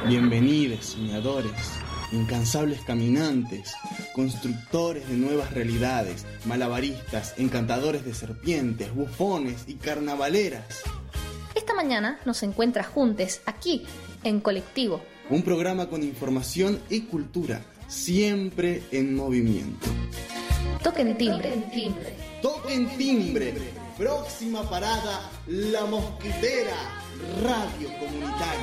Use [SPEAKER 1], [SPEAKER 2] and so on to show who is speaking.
[SPEAKER 1] Bienvenidos, soñadores, incansables caminantes, constructores de nuevas realidades, malabaristas, encantadores de serpientes, bufones y carnavaleras.
[SPEAKER 2] Esta mañana nos encuentras juntos aquí, en Colectivo.
[SPEAKER 1] Un programa con información y cultura, siempre en movimiento.
[SPEAKER 2] Toquen timbre.
[SPEAKER 1] Toquen timbre. Próxima parada, La Mosquitera, radio comunitaria.